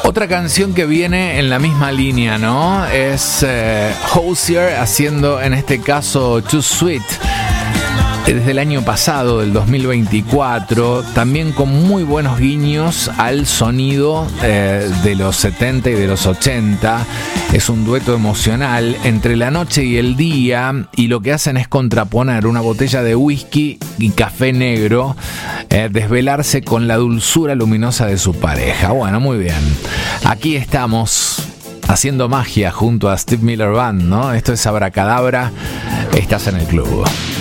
Otra canción que viene en la misma línea, ¿no? Es Hozier haciendo, en este caso, Too Sweet. Desde el año pasado, del 2024, también con muy buenos guiños al sonido de los 70 y de los 80. Es un dueto emocional entre la noche y el día, y lo que hacen es contraponer una botella de whisky y café negro, desvelarse con la dulzura luminosa de su pareja. Bueno, muy bien. Aquí estamos haciendo magia junto a Steve Miller Band, ¿no? Esto es Abracadabra. Estás en el club.